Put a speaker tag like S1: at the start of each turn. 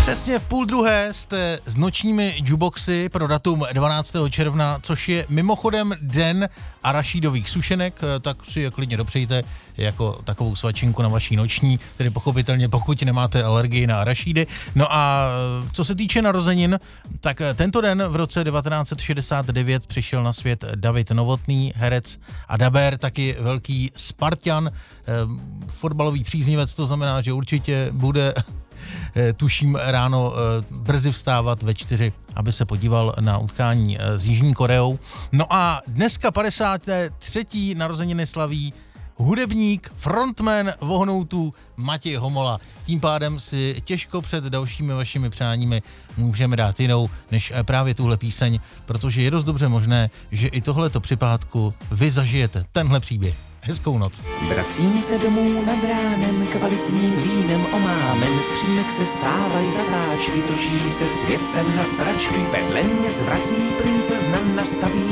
S1: Přesně v 12:30 jste s nočními jukeboxy pro datum 12. června, což je mimochodem den arašídových sušenek, tak si je klidně dopřejte jako takovou svačinku na vaší noční, tedy pochopitelně pokud nemáte alergii na arašídy. No a co se týče narozenin, tak tento den v roce 1969 přišel na svět David Novotný, herec, a dabér, taky velký Spartan, fotbalový příznivec, to znamená, že určitě bude tuším ráno brzy vstávat ve 4, aby se podíval na utkání s Jižní Koreou. No a dneska 53. narozeniny slaví hudebník, frontman Vohnoutů Matěj Homola. Tím pádem si těžko před dalšími vašimi přáními můžeme dát jinou než právě tuhle píseň, protože je dost dobře možné, že i tohleto připátku vy zažijete, tenhle příběh. Hezkou noc.
S2: Vracím se domů nad ránem, kvalitním vínem omámen, z přímek se stávají zatáčky, točí se svět sem na sračky, vedle mě zvrací princezna, nastaví